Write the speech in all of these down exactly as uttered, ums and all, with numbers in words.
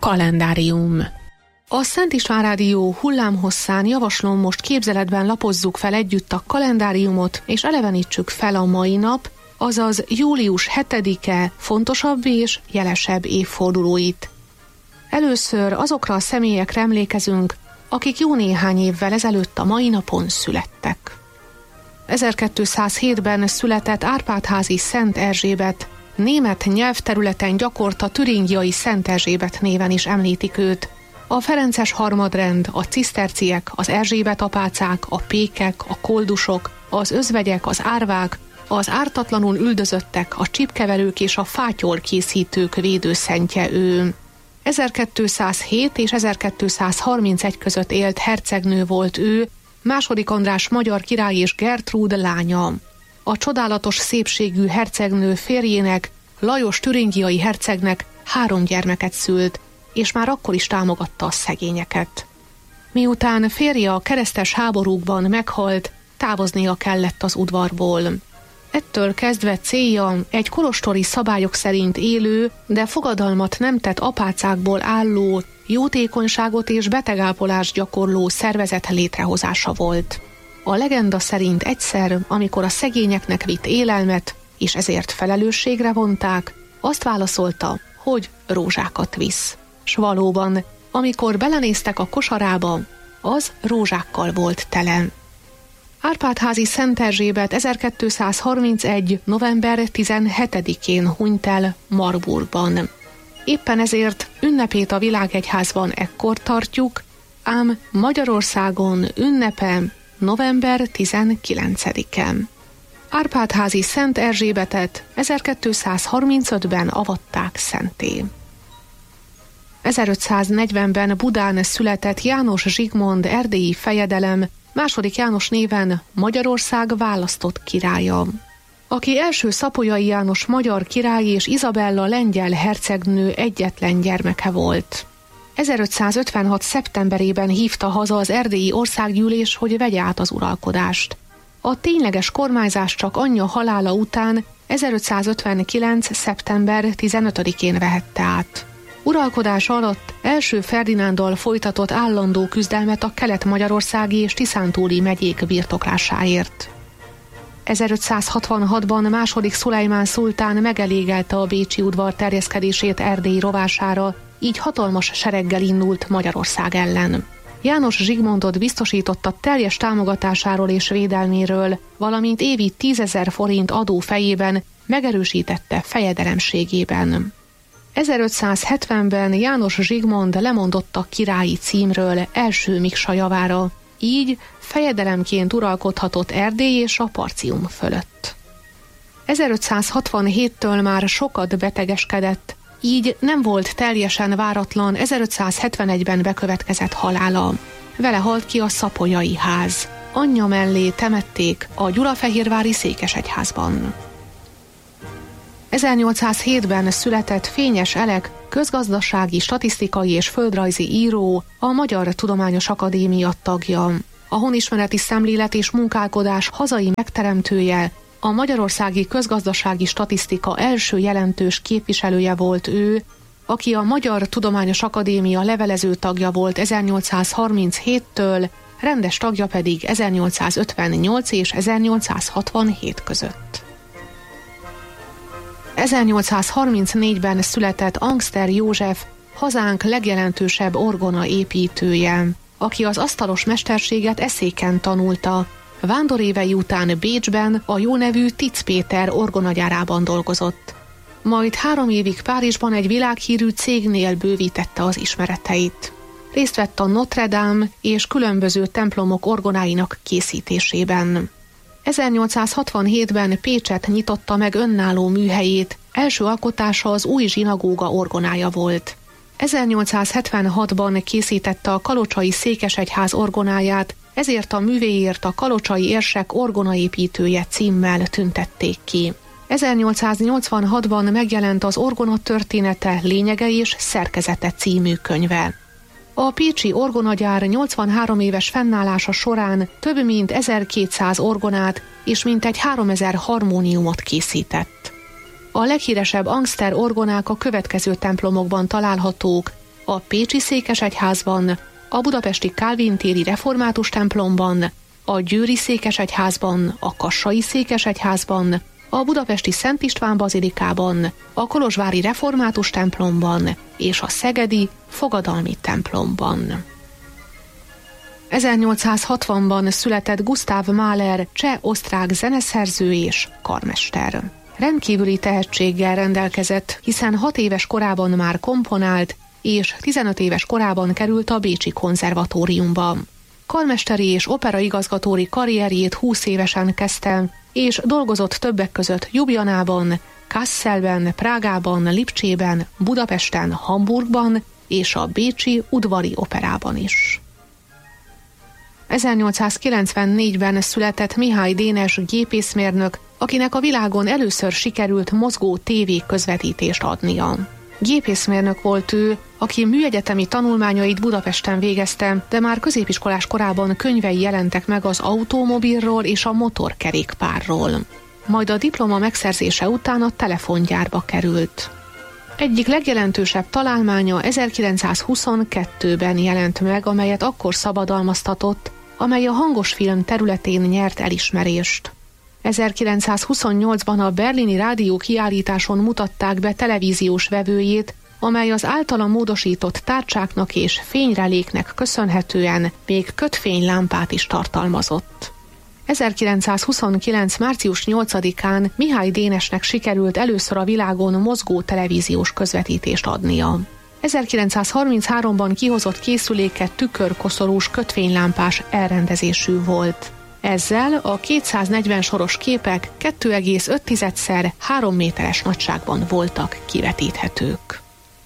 Kalendárium. A Szent István Rádió hullámhosszán javaslom, most képzeletben lapozzuk fel együtt a kalendáriumot, és elevenítsük fel a mai nap, azaz július hetedike fontosabb és jelesebb évfordulóit. Először azokra a személyekre emlékezünk, akik jó néhány évvel ezelőtt a mai napon születtek. ezerkétszázhétben született Árpád-házi Szent Erzsébet, német nyelvterületen gyakorta türingiai Szent Erzsébet néven is említik őt. A ferences harmadrend, a ciszterciek, az Erzsébet apácák, a pékek, a koldusok, az özvegyek, az árvák, az ártatlanul üldözöttek, a csipkeverők és a fátyor készítők védőszentje ő. ezerkétszázhét és ezerkétszázharmincegy között élt hercegnő volt ő, második András magyar király és Gertrúd lánya. A csodálatos szépségű hercegnő férjének, Lajos türingiai hercegnek három gyermeket szült, és már akkor is támogatta a szegényeket. Miután férje a keresztes háborúkban meghalt, távoznia kellett az udvarból. Ettől kezdve célja egy kolostori szabályok szerint élő, de fogadalmat nem tett apácákból álló, jótékonyságot és betegápolást gyakorló szervezet létrehozása volt. A legenda szerint egyszer, amikor a szegényeknek vitt élelmet, és ezért felelősségre vonták, azt válaszolta, hogy rózsákat visz. S valóban, amikor belenéztek a kosarába, az rózsákkal volt tele. Árpád-házi Szent Erzsébet ezerkétszázharmincegy. november tizenhetedikén hunyt el Marburgban. Éppen ezért ünnepét a világegyházban ekkor tartjuk, ám Magyarországon ünnepe november tizenkilencedike. Árpád-házi Szent Erzsébetet ezerkétszázharmincötben avatták szentté. ezerötszáznegyvenben Budán született János Zsigmond erdélyi fejedelem, második János néven Magyarország választott királya, aki első Szapolyai János magyar király és Izabella lengyel hercegnő egyetlen gyermeke volt. ezerötszázötvenhat. szeptemberében hívta haza az erdélyi országgyűlés, hogy vegye át az uralkodást. A tényleges kormányzás csak anyja halála után ezerötszázötvenkilenc. szeptember tizenötödikén vehette át. Uralkodása alatt első Ferdinándal folytatott állandó küzdelmet a kelet-magyarországi és tiszántúli megyék birtoklásáért. ezerötszázhatvanhatban második Szulajmán szultán megelégelte a bécsi udvar terjeszkedését Erdély rovására, így hatalmas sereggel indult Magyarország ellen. János Zsigmondot biztosította teljes támogatásáról és védelméről, valamint évi tízezer forint adó fejében megerősítette fejedelemségében. ezerötszázhetvenben János Zsigmond lemondott a királyi címről első Miksa javára, így fejedelemként uralkodhatott Erdély és a Partium fölött. ezerötszázhatvanhéttől már sokat betegeskedett, így nem volt teljesen váratlan ezerötszázhetvenegyben bekövetkezett halála. Vele halt ki a szapolyai ház. Anyja mellé temették a gyulafehérvári székesegyházban. ezernyolcszázhétben született Fényes Elek, közgazdasági, statisztikai és földrajzi író, a Magyar Tudományos Akadémia tagja. A honismereti szemlélet és munkálkodás hazai megteremtője, a magyarországi közgazdasági statisztika első jelentős képviselője volt ő, aki a Magyar Tudományos Akadémia levelező tagja volt ezernyolcszázharminchéttől, rendes tagja pedig ezernyolcszázötvennyolc és ezernyolcszázhatvanhét között. ezernyolcszázharmincnégyben született Angster József, hazánk legjelentősebb orgona építője, aki az asztalos mesterséget Eszéken tanulta. Vándorévei után Bécsben a jó nevű Tic Péter orgonagyárában dolgozott. Majd három évig Párizsban egy világhírű cégnél bővítette az ismereteit. Részt vett a Notre Dame és különböző templomok orgonáinak készítésében. ezernyolcszázhatvanhétben Pécset nyitotta meg önálló műhelyét, első alkotása az új zsinagóga orgonája volt. ezernyolcszázhetvenhatban készítette a kalocsai székesegyház orgonáját, ezért a művéért a kalocsai érsek orgonaépítője címmel tüntették ki. ezernyolcszáznyolcvanhatban megjelent az orgona története, lényege és szerkezete című könyve. A pécsi orgonagyár nyolcvanhárom éves fennállása során több mint ezerkétszáz orgonát és mintegy háromezer harmóniumot készített. A leghíresebb Angster orgonák a következő templomokban találhatók: a pécsi székesegyházban, a budapesti Kálvin téri református templomban, a győri székesegyházban, a kassai székesegyházban, a budapesti Szent István bazilikában, a kolozsvári református templomban és a szegedi fogadalmi templomban. ezernyolcszázhatvanban született Gustav Mahler, cseh-osztrák zeneszerző és karmester. Rendkívüli tehetséggel rendelkezett, hiszen hat éves korában már komponált, és tizenöt éves korában került a Bécsi konzervatóriumba. Karmesteri és operaigazgatói karrierjét húsz évesen kezdte, és dolgozott többek között Ljubljanában, Kasselben, Prágában, Lipcsében, Budapesten, Hamburgban és a Bécsi Udvari Operában is. ezernyolcszázkilencvennégyben született Mihály Dénes gépészmérnök, akinek a világon először sikerült mozgó tévé közvetítést adnia. Gépészmérnök volt ő, aki műegyetemi tanulmányait Budapesten végezte, de már középiskolás korában könyvei jelentek meg az automobilról és a motorkerékpárról. Majd a diploma megszerzése után a telefongyárba került. Egyik legjelentősebb találmánya ezerkilencszázhuszonkettőben jelent meg, amelyet akkor szabadalmaztatott, amely a hangos film területén nyert elismerést. ezerkilencszázhuszonnyolcban a berlini rádió kiállításon mutatták be televíziós vevőjét, amely az általa módosított tárcsáknak és fényreléknek köszönhetően még kötfénylámpát is tartalmazott. ezerkilencszázhuszonkilenc. március nyolcadikán Mihály Dénesnek sikerült először a világon mozgó televíziós közvetítést adnia. ezerkilencszázharminchárom. Kihozott készüléke tükörkoszorús kötfénylámpás elrendezésű volt. Ezzel a kétszáznegyven soros képek kettő egész öt szer három méteres nagyságban voltak kivetíthetők.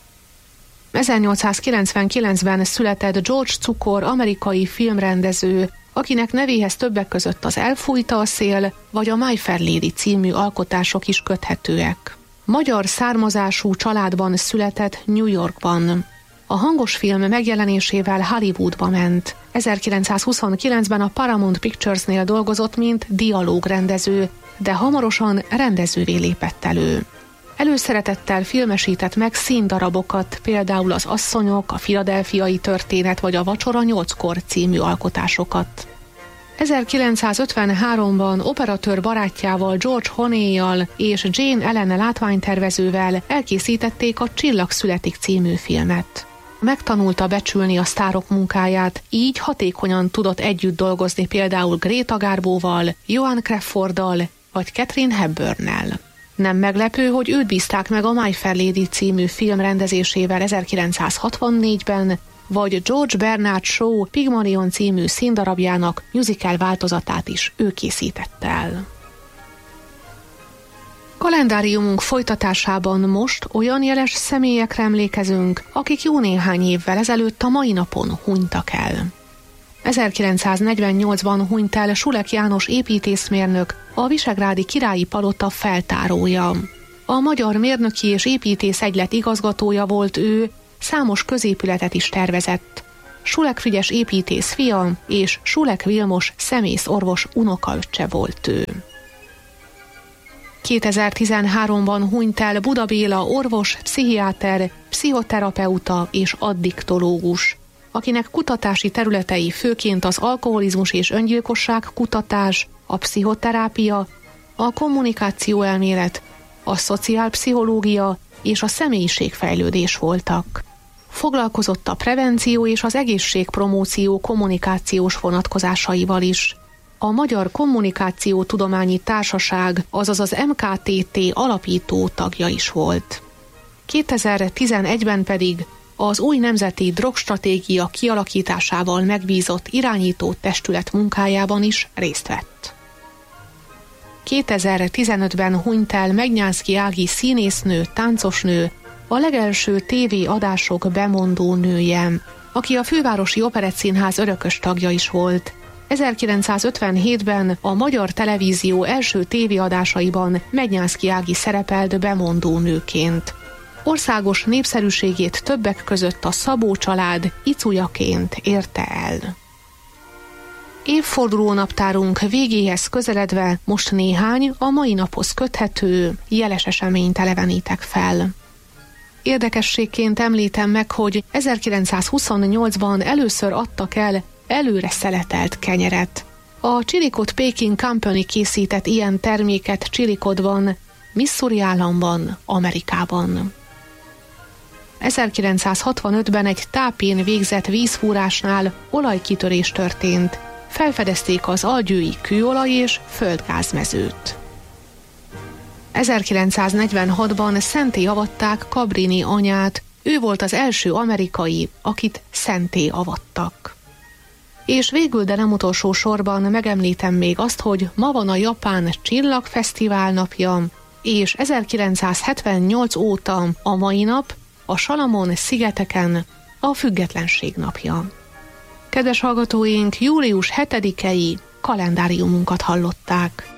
ezernyolcszázkilencvenkilencben született George Cukor, amerikai filmrendező, akinek nevéhez többek között az Elfújta a szél vagy a My Fair Lady című alkotások is köthetőek. Magyar származású családban született New Yorkban. A hangos film megjelenésével Hollywoodba ment. ezerkilencszázhuszonkilencben a Paramount Picturesnél dolgozott, mint dialógrendező, de hamarosan rendezővé lépett elő. Előszeretettel filmesített meg színdarabokat, például az Asszonyok, a Philadelphiai történet vagy a Vacsora nyolckor című alkotásokat. ezerkilencszázötvenháromban operatőr barátjával, George Honeyjal és Jane Ellen látványtervezővel elkészítették a Csillag születik című filmet. Megtanulta becsülni a sztárok munkáját, így hatékonyan tudott együtt dolgozni például Greta Garbo-val, Joan Crawforddal vagy Katharine Hepburnnel. Nem meglepő, hogy őt bízták meg a My Fair Lady című film rendezésével ezerkilencszázhatvannégyben, vagy George Bernard Shaw Pygmalion című színdarabjának musical változatát is ő készítette el. Kalendáriumunk folytatásában most olyan jeles személyekre emlékezünk, akik jó néhány évvel ezelőtt a mai napon hunytak el. ezerkilencszáznegyvennyolcban hunyt el Sulek János építészmérnök, a visegrádi királyi palota feltárója. A Magyar Mérnöki és Építész Egylet igazgatója volt ő, számos középületet is tervezett. Sulek Frigyes építész fia és Sulek Vilmos szemészorvos unokaöccse volt ő. kétezer-tizenháromban hunyt el Buda Béla orvos, pszichiáter, pszichoterapeuta és addiktológus, akinek kutatási területei főként az alkoholizmus és öngyilkosság kutatás, a pszichoterápia, a kommunikációelmélet, a szociálpszichológia és a személyiségfejlődés voltak. Foglalkozott a prevenció és az egészségpromóció kommunikációs vonatkozásaival is. A Magyar Kommunikációtudományi Társaság, azaz az em ká té té alapító tagja is volt. kétezer-tizenegyben pedig az új nemzeti drogstratégia kialakításával megbízott irányító testület munkájában is részt vett. kétezer-tizenötben hunyt el Megnyánszky Ági színésznő, táncosnő, a legelső tévéadások bemondó nője, aki a Fővárosi Operettszínház örökös tagja is volt. ezerkilencszázötvenhétben a Magyar Televízió első tévéadásaiban Megnyánszky Ági szerepelt bemondó nőként. Országos népszerűségét többek között a Szabó család icujaként érte el. Évfordulónaptárunk végéhez közeledve most néhány a mai naphoz köthető, jeles eseményt elevenítek fel. Érdekességként említem meg, hogy ezerkilencszázhuszonnyolcban először adtak el előre szeletelt kenyeret. A Chillicothe Baking Company készített ilyen terméket Chillicothe-ban, Missouri államban, Amerikában. ezerkilencszázhatvanötben egy tápén végzett vízfúrásnál olajkitörés történt. Felfedezték az algyői kőolaj és földgázmezőt. ezerkilencszáznegyvenhatban szentté avatták Cabrini anyát, ő volt az első amerikai, akit szentté avattak. És végül, de nem utolsó sorban megemlítem még azt, hogy ma van a Japán Csillagfesztivál napja, és ezerkilencszázhetvennyolc óta a mai nap a Salamon-szigeteken a Függetlenség napja. Kedves hallgatóink, július hetedikei kalendáriumunkat hallották.